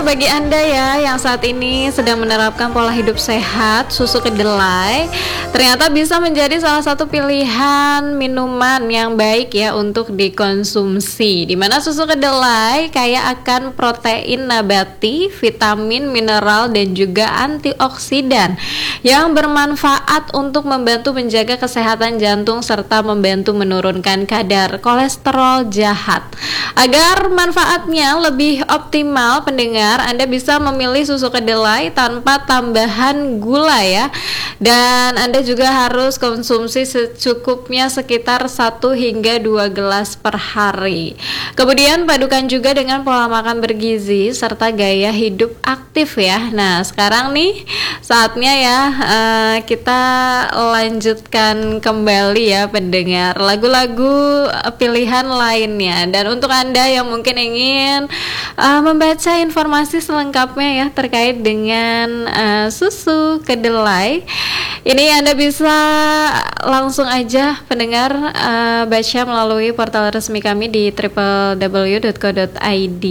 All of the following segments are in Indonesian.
bagi Anda ya yang saat ini sedang menerapkan pola hidup sehat, susu kedelai ternyata bisa menjadi salah satu pilihan minuman yang baik ya untuk dikonsumsi. Dimana susu kedelai kaya akan protein nabati, vitamin, mineral, dan juga antioksidan yang bermanfaat untuk membantu menjaga kesehatan jantung serta membantu menurunkan kadar kolesterol jahat. Agar manfaatnya lebih optimal pendengar, Anda bisa memilih susu kedelai tanpa tambahan gula ya. Dan Anda juga harus konsumsi secukupnya sekitar 1 hingga 2 gelas per hari. Kemudian padukan juga dengan pola makan bergizi serta gaya hidup aktif ya. Nah, sekarang nih saatnya ya kita lanjutkan kembali ya pendengar lagu-lagu pilihan lainnya. Dan untuk Anda yang mungkin ingin membaca informasi selengkapnya ya terkait dengan susu kedelai, ini Anda bisa langsung aja pendengar baca melalui portal resmi kami di www.co.id,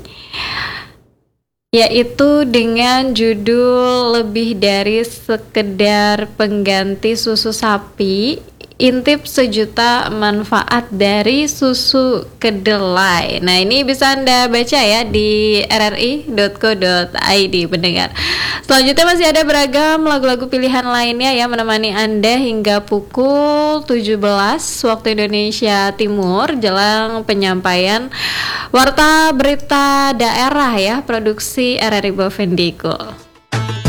yaitu dengan judul lebih dari sekedar pengganti susu sapi, intip sejuta manfaat dari susu kedelai. Nah, ini bisa Anda baca ya di rri.co.id pendengar. Selanjutnya masih ada beragam lagu-lagu pilihan lainnya yang menemani Anda hingga pukul 17 waktu Indonesia Timur jelang penyampaian warta berita daerah ya, produksi RRI Bovendigul.